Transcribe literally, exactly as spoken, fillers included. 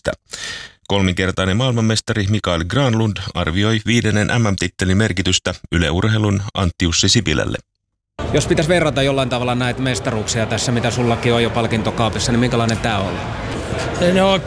tittelistä. Kolminkertainen maailmanmestari Mikael Granlund arvioi viidennen M M-tittelin merkitystä Yle Urheilun Antti Jussi Sipilälle. Jos pitäisi verrata jollain tavalla näitä mestaruuksia tässä, mitä sullakin on jo palkintokaapissa, niin minkälainen tämä on? No